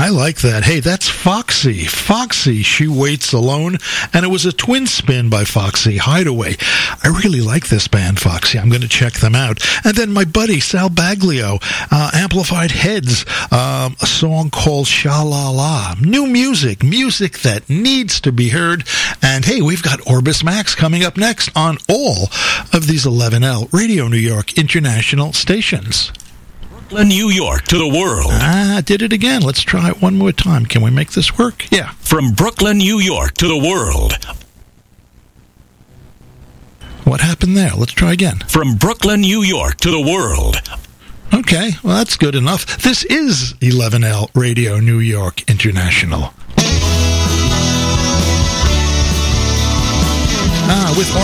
I like that. Hey, that's Foxy. Foxy, She Waits Alone. And it was a twin spin by Foxy, Hideaway. I really like this band, Foxy. I'm going to check them out. And then my buddy, Sal Baglio, Amplified Heads, a song called Sha-La-La. New music that needs to be heard. And hey, we've got Orbis Max coming up next on all of these 11L Radio New York international stations. Brooklyn, New York to the world. I did it again. Let's try it one more time. Can we make this work? Yeah. From Brooklyn, New York to the world. What happened there? Let's try again. From Brooklyn, New York to the world. Okay, well, that's good enough. This is 11L Radio New York International. With